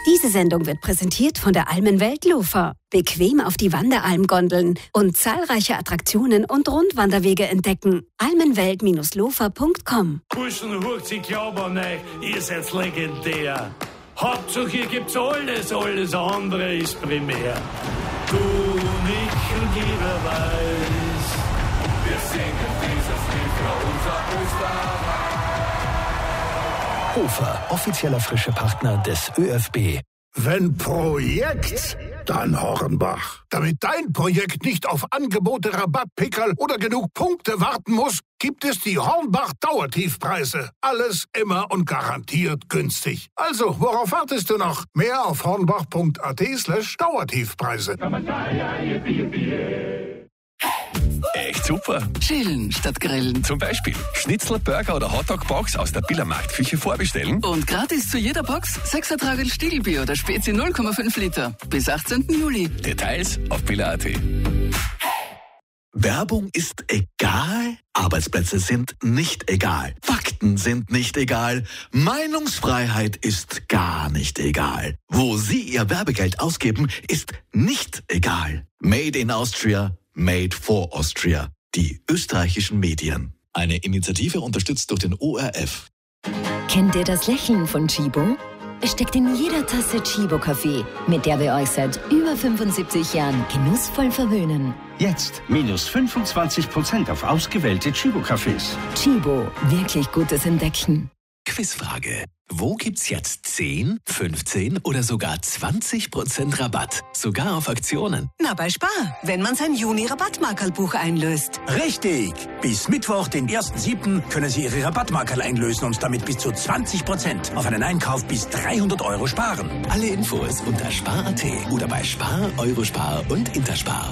Diese Sendung wird präsentiert von der Almenwelt Lofer. Bequem auf die Wanderalmgondeln und zahlreiche Attraktionen und Rundwanderwege entdecken. almenwelt-lofer.com. Burschen, hurcht sich Glauben rein, ihr seid legendär. Hauptsache hier gibt's alles andere ist primär. Du, ich und jeder weiß, wir singen dieses Lied für unser Österreich. Hofer, offizieller frische Partner des ÖFB. Wenn Projekt, dann Hornbach. Damit dein Projekt nicht auf Angebote, Rabattpickerl oder genug Punkte warten muss, gibt es die Hornbach-Dauertiefpreise. Alles immer und garantiert günstig. Also, worauf wartest du noch? Mehr auf hornbach.at/Dauertiefpreise. Echt super. Chillen statt grillen. Zum Beispiel Schnitzel, Burger oder Hotdog-Box aus der Billermarktküche vorbestellen. Und gratis zu jeder Box 6er Tragel Stiegelbier oder Spezi 0,5 Liter. Bis 18. Juli. Details auf biller.at. Werbung ist egal, Arbeitsplätze sind nicht egal, Fakten sind nicht egal, Meinungsfreiheit ist gar nicht egal. Wo Sie Ihr Werbegeld ausgeben, ist nicht egal. Made in Austria, made for Austria. Die österreichischen Medien. Eine Initiative unterstützt durch den ORF. Kennt ihr das Lächeln von Chibo? Es steckt in jeder Tasse Chibo-Kaffee, mit der wir euch seit über 75 Jahren genussvoll verwöhnen. Jetzt minus 25% auf ausgewählte Chibo-Cafés. Chibo, wirklich gutes Entdecken. Quizfrage. Wo gibt's jetzt 10, 15 oder sogar 20% Rabatt? Sogar auf Aktionen. Na, bei Spar, wenn man sein Juni-Rabattmarkerlbuch einlöst. Richtig! Bis Mittwoch, den 1.7. können Sie Ihre Rabattmarkerl einlösen und damit bis zu 20% auf einen Einkauf bis 300 € sparen. Alle Infos unter spar.at oder bei Spar, Eurospar und Interspar.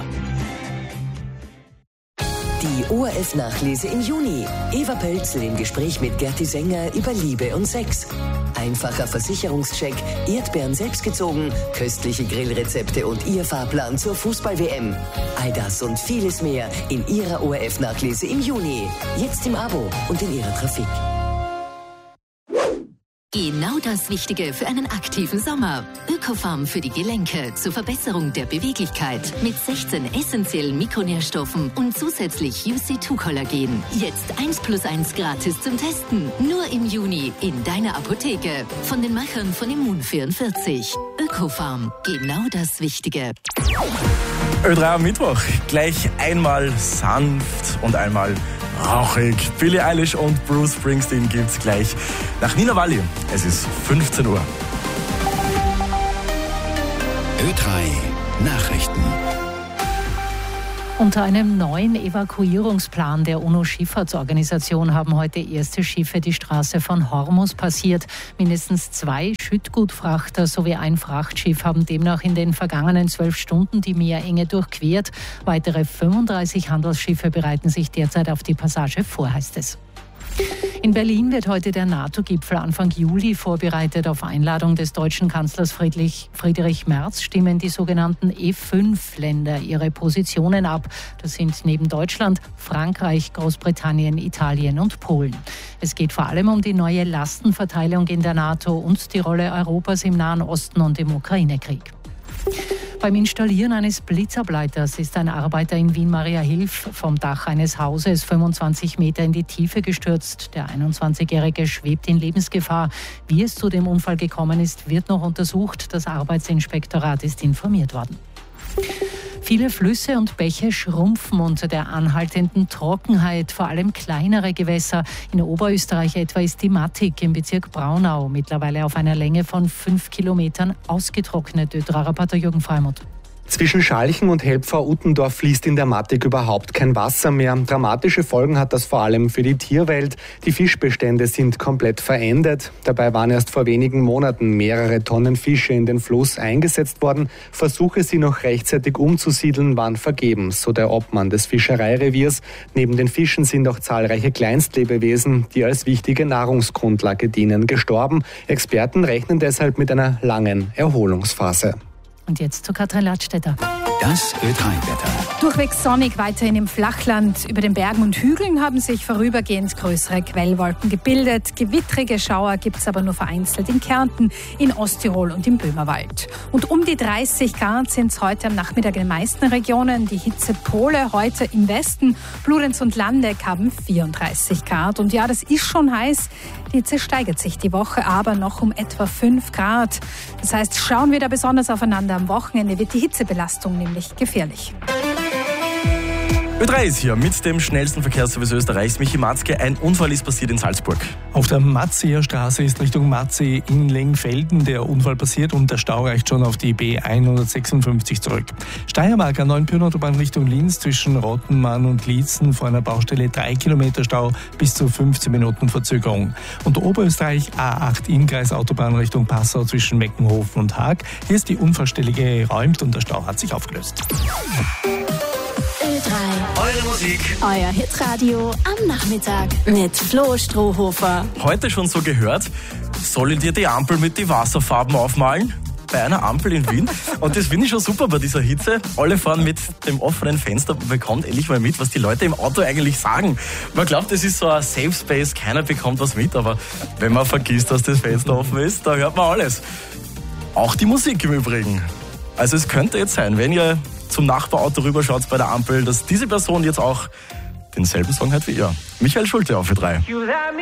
Die ORF-Nachlese im Juni. Eva Pölzl im Gespräch mit Gerti Sänger über Liebe und Sex. Einfacher Versicherungscheck, Erdbeeren selbstgezogen, köstliche Grillrezepte und Ihr Fahrplan zur Fußball-WM. All das und vieles mehr in Ihrer ORF-Nachlese im Juni. Jetzt im Abo und in Ihrer Trafik. Genau das Wichtige für einen aktiven Sommer. Ökofarm für die Gelenke zur Verbesserung der Beweglichkeit mit 16 essentiellen Mikronährstoffen und zusätzlich UC2-Kollagen. Jetzt 1+1 gratis zum Testen. Nur im Juni in deiner Apotheke. Von den Machern von Immun44. Ökofarm. Genau das Wichtige. Ö3 am Mittwoch. Gleich einmal sanft und einmal rauchig. Billie Eilish und Bruce Springsteen gibt's gleich nach Nina Walli. Es ist 15 Uhr. Ö3 Nachrichten. Unter einem neuen Evakuierungsplan der UNO-Schifffahrtsorganisation haben heute erste Schiffe die Straße von Hormuz passiert. Mindestens 2 Schüttgutfrachter sowie ein Frachtschiff haben demnach in den vergangenen 12 Stunden die Meerenge durchquert. Weitere 35 Handelsschiffe bereiten sich derzeit auf die Passage vor, heißt es. In Berlin wird heute der NATO-Gipfel Anfang Juli vorbereitet. Auf Einladung des deutschen Kanzlers Friedrich Merz stimmen die sogenannten E5-Länder ihre Positionen ab. Das sind neben Deutschland Frankreich, Großbritannien, Italien und Polen. Es geht vor allem um die neue Lastenverteilung in der NATO und die Rolle Europas im Nahen Osten und im Ukraine-Krieg. Beim Installieren eines Blitzableiters ist ein Arbeiter in Wien-Mariahilf vom Dach eines Hauses 25 Meter in die Tiefe gestürzt. Der 21-Jährige schwebt in Lebensgefahr. Wie es zu dem Unfall gekommen ist, wird noch untersucht. Das Arbeitsinspektorat ist informiert worden. Viele Flüsse und Bäche schrumpfen unter der anhaltenden Trockenheit, vor allem kleinere Gewässer. In Oberösterreich etwa ist die Mattig im Bezirk Braunau mittlerweile auf einer Länge von 5 Kilometern ausgetrocknet. Ö3-Reporter Jürgen Freimuth. Zwischen Schalchen und Helpfau-Uttendorf fließt in der Mattig überhaupt kein Wasser mehr. Dramatische Folgen hat das vor allem für die Tierwelt. Die Fischbestände sind komplett verendet. Dabei waren erst vor wenigen Monaten mehrere Tonnen Fische in den Fluss eingesetzt worden. Versuche, sie noch rechtzeitig umzusiedeln, waren vergebens, so der Obmann des Fischereireviers. Neben den Fischen sind auch zahlreiche Kleinstlebewesen, die als wichtige Nahrungsgrundlage dienen, gestorben. Experten rechnen deshalb mit einer langen Erholungsphase. Und jetzt zu Katrin Ladstätter. Das Ö3-Wetter. Durchwegs sonnig weiterhin im Flachland. Über den Bergen und Hügeln haben sich vorübergehend größere Quellwolken gebildet. Gewittrige Schauer gibt es aber nur vereinzelt in Kärnten, in Osttirol und im Böhmerwald. Und um die 30 Grad sind es heute am Nachmittag in den meisten Regionen. Die Hitzepole heute im Westen. Bludenz und Landeck haben 34 Grad. Und ja, das ist schon heiß. Die Hitze steigert sich die Woche aber noch um etwa 5 Grad. Das heißt, schauen wir da besonders aufeinander. Am Wochenende wird die Hitzebelastung nämlich gefährlich. Ö3 ist hier mit dem schnellsten Verkehrsservice Österreichs. Michi Matzke, ein Unfall ist passiert in Salzburg. Auf der Matzeer Straße ist Richtung Matzee in Lengfelden der Unfall passiert und der Stau reicht schon auf die B156 zurück. Steiermark an Neuenpürn-Autobahn Richtung Linz zwischen Rottenmann und Liezen vor einer Baustelle 3 Kilometer Stau bis zu 15 Minuten Verzögerung. Und Oberösterreich A8 Innkreis Autobahn Richtung Passau zwischen Meckenhofen und Haag. Hier ist die Unfallstelle geräumt und der Stau hat sich aufgelöst. Eure Musik. Euer Hitradio am Nachmittag mit Flo Strohhofer. Heute schon so gehört, soll ich dir die Ampel mit den Wasserfarben aufmalen? Bei einer Ampel in Wien. Und das finde ich schon super bei dieser Hitze. Alle fahren mit dem offenen Fenster und bekommt endlich mal mit, was die Leute im Auto eigentlich sagen. Man glaubt, das ist so ein Safe Space, keiner bekommt was mit, aber wenn man vergisst, dass das Fenster offen ist, da hört man alles. Auch die Musik im Übrigen. Also es könnte jetzt sein, wenn ihr zum Nachbarauto rüberschaut bei der Ampel, dass diese Person jetzt auch denselben Song hat wie ihr. Michael Schulte auf Ö3.